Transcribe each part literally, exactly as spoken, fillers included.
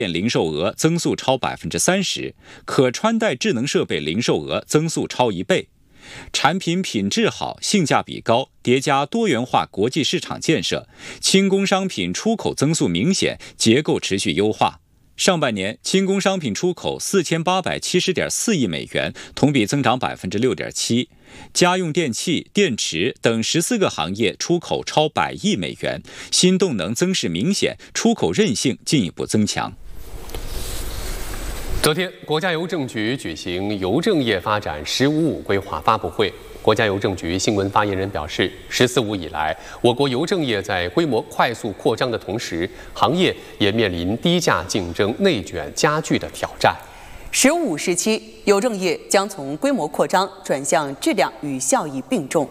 零售额增速超百分之三十，可穿戴智能设备零售额增速超一倍。产品品质好，性价比高，叠加多元化国际市场建设，轻工商品出口增速明显，结构持续优化。上半年，轻工商品出口四千八百七十点四亿美元，同比增长百分之六点七。家用电器、电池等十四个行业出口超百亿美元，新动能增势明显，出口韧性进一步增强。 昨天，国家邮政局举行邮政业发展“十五五”规划发布会。国家邮政局新闻发言人表示，“十四五”以来，我国邮政业在规模快速扩张的同时，行业也面临低价竞争、内卷加剧的挑战。 “十五五”时期，邮政业将从规模扩张转向质量与效益并重。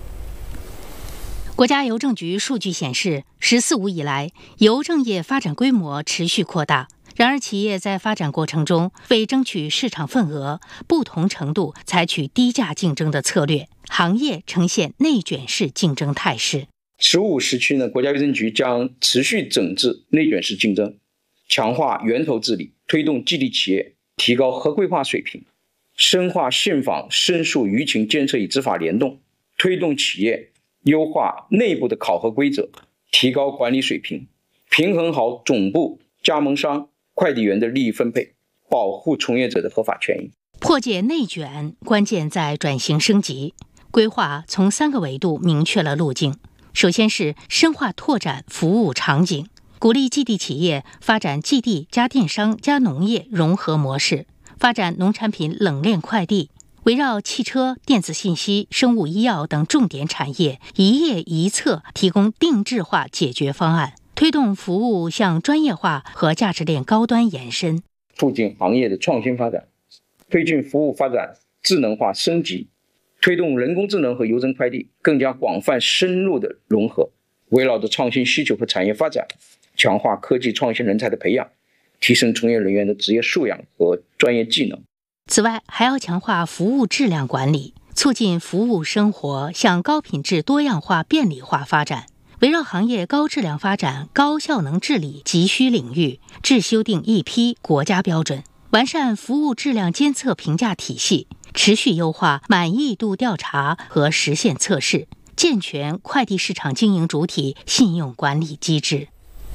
国家邮政局数据显示，“十四五”以来，邮政业发展规模持续扩大。然而，企业在发展过程中，为争取市场份额，不同程度采取低价竞争的策略，行业呈现内卷式竞争态势。 十五时期呢，国家邮政局将持续整治内卷式竞争，强化源头治理，推动基地企业提高合规化水平，深化信访、申诉、舆情监测与执法联动，推动企业优化内部的考核规则，提高管理水平，平衡好总部、加盟商、快递员的利益分配，保护从业者的合法权益。 破解内卷，关键在转型升级。规划从三个维度明确了路径。首先是深化拓展服务场景，鼓励基地企业发展基地加电商加农业融合模式，发展农产品冷链快递，围绕汽车、电子信息、生物医药等重点产业，一页一策提供定制化解决方案。推动服务向专业化和价值链高端延伸， 促进行业的创新发展，推进服务发展智能化升级，推动人工智能和邮政快递更加广泛深入的融合，围绕着创新需求和产业发展，强化科技创新人才的培养，提升从业人员的职业素养和专业技能。 此外，还要强化服务质量管理，促进服务生活向高品质多样化便利化发展。围绕行业高质量发展、高效能治理急需领域，制修订一批国家标准，完善服务质量监测评价体系，持续优化满意度调查和实现测试，健全快递市场经营主体信用管理机制。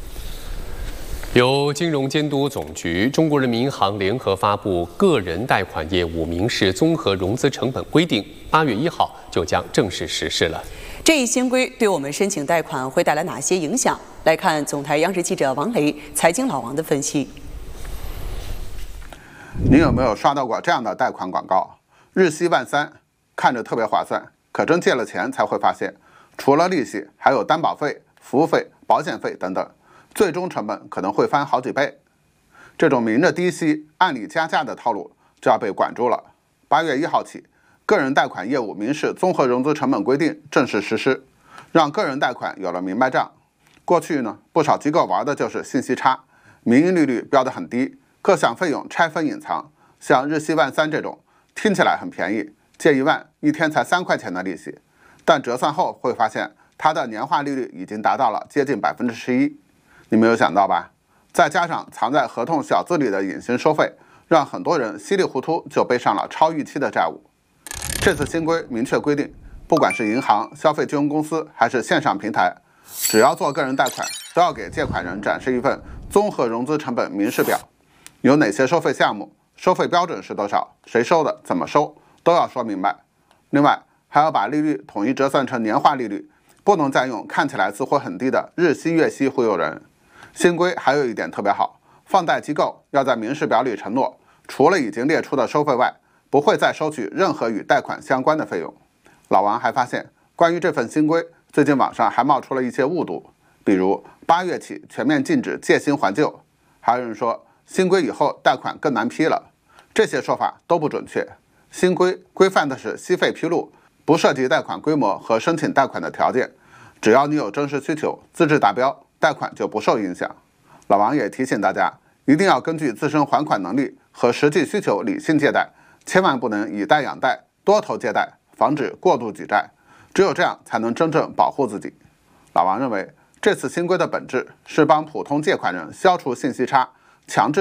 由金融监督总局、中国人民银行联合发布《个人贷款业务民事综合融资成本规定》，八月一号就将正式实施了。 这一新规对我们申请贷款会带来哪些影响？来看总台央视记者王雷、财经老王的分析。 您有没有刷到过这样的贷款广告？日息万三，看着特别划算，可真借了钱才会发现，除了利息，还有担保费、服务费、保险费等等，最终成本可能会翻好几倍。这种明着低息、暗里加价的套路就要被管住了。八月一号起，个人贷款业务民事综合融资成本规定正式实施，让个人贷款有了明白账。过去呢，不少机构玩的就是信息差，名义利率标得很低，各项费用拆分隐藏。像日息万三这种，听起来很便宜，借一万一天才三块钱的利息，但折算后会发现它的年化利率已经达到了接近百分之十一。你没有想到吧？再加上藏在合同小字里的隐形收费，让很多人稀里糊涂就背上了超预期的债务。这次新规明确规定，不管是银行、消费金融公司还是线上平台，只要做个人贷款，都要给借款人展示一份综合融资成本明示表，有哪些收费项目，收费标准是多少，谁收的，怎么收，都要说明白。另外，还要把利率统一折算成年化利率，不能再用看起来似乎很低的日息、月息忽悠人。新规还有一点特别好，放贷机构要在明示表里承诺，除了已经列出的收费外，不会再收取任何与贷款相关的费用。老王还发现，关于这份新规，最近网上还冒出了一些误读，比如八月起全面禁止借新还旧，还有人说新规以后贷款更难批了，这些说法都不准确。新规规范的是息费披露，不涉及贷款规模和申请贷款的条件，只要你有真实需求，资质达标，贷款就不受影响。老王也提醒大家，一定要根据自身还款能力和实际需求理性借贷，千万不能以贷养贷，多头借贷，防止过度举债，只有这样才能真正保护自己。老王认为，这次新规的本质是帮普通借款人消除信息差， 强制